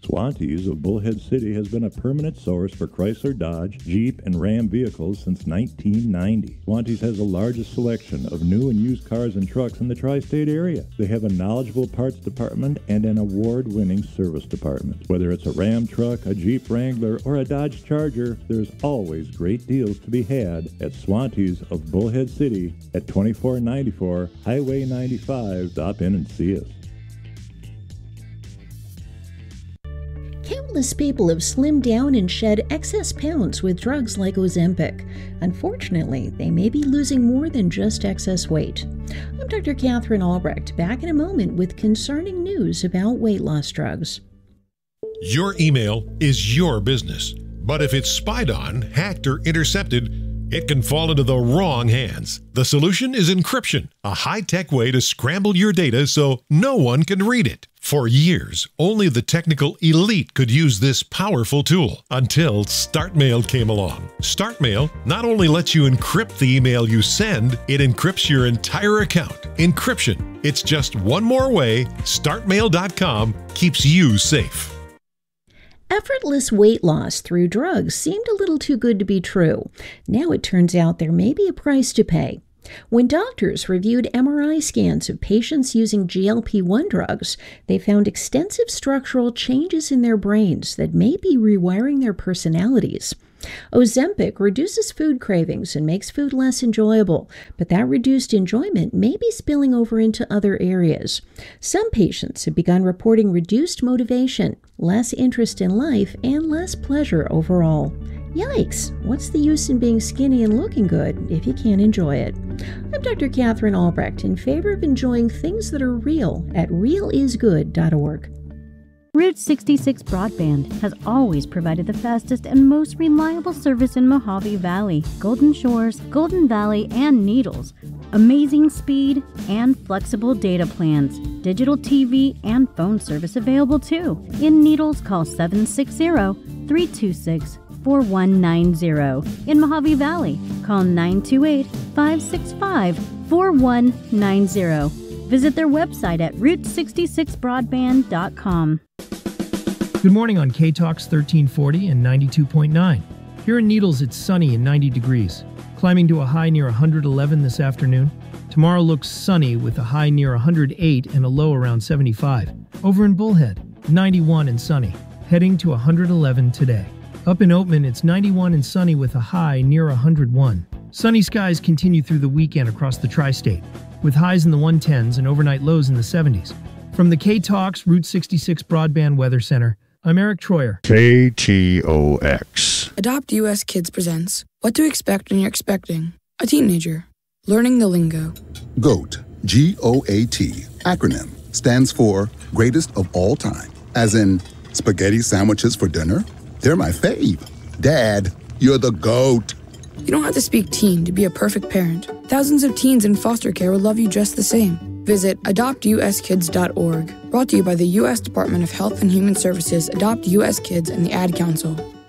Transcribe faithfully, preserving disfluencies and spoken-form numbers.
Swantees of Bullhead City has been a permanent source for Chrysler, Dodge, Jeep, and Ram vehicles since nineteen ninety. Swantees has the largest selection of new and used cars and trucks in the tri-state area. They have a knowledgeable parts department and an award-winning service department. Whether it's a Ram truck, a Jeep Wrangler, or a Dodge Charger, there's always great deals to be had at Swantees of Bullhead City at twenty-four ninety-four Highway ninety-five. Stop in and see us. Countless people have slimmed down and shed excess pounds with drugs like Ozempic. Unfortunately, they may be losing more than just excess weight. I'm Doctor Catherine Albrecht, back in a moment with concerning news about weight loss drugs. Your email is your business, but if it's spied on, hacked, or intercepted, it can fall into the wrong hands. The solution is encryption, a high-tech way to scramble your data so no one can read it. For years, only the technical elite could use this powerful tool until StartMail came along. StartMail not only lets you encrypt the email you send, it encrypts your entire account. Encryption. It's just one more way StartMail dot com keeps you safe. Effortless weight loss through drugs seemed a little too good to be true. Now it turns out there may be a price to pay. When doctors reviewed M R I scans of patients using G L P one drugs, they found extensive structural changes in their brains that may be rewiring their personalities. Ozempic reduces food cravings and makes food less enjoyable, but that reduced enjoyment may be spilling over into other areas. Some patients have begun reporting reduced motivation, less interest in life, and less pleasure overall. Yikes! What's the use in being skinny and looking good if you can't enjoy it? I'm Doctor Catherine Albrecht, in favor of enjoying things that are real at real is good dot org. Route sixty-six Broadband has always provided the fastest and most reliable service in Mojave Valley, Golden Shores, Golden Valley, and Needles. Amazing speed and flexible data plans. Digital T V and phone service available too. In Needles, call seven six zero, three two six, four one nine zero. In Mojave Valley, call nine two eight, five six five, four one nine zero. Visit their website at route sixty-six broadband dot com. Good morning on K-Talks thirteen forty and ninety-two point nine. Here in Needles, it's sunny and ninety degrees, climbing to a high near one hundred eleven this afternoon. Tomorrow looks sunny with a high near one hundred eight and a low around seventy-five. Over in Bullhead, ninety-one and sunny, heading to one hundred eleven today. Up in Oatman, it's ninety-one and sunny with a high near one hundred one. Sunny skies continue through the weekend across the tri-state, with highs in the one tens and overnight lows in the seventies. From the K-Talks Route sixty-six Broadband Weather Center, I'm Eric Troyer. K T O X. Adopt U S Kids presents What to Expect When You're Expecting a Teenager. Learning the lingo. GOAT, G O A T, acronym, stands for Greatest of All Time. As in, spaghetti sandwiches for dinner? They're my fave. Dad, you're the GOAT. You don't have to speak teen to be a perfect parent. Thousands of teens in foster care will love you just the same. Visit adopt u s kids dot org. Brought to you by the U S Department of Health and Human Services, Adopt U S Kids, and the Ad Council.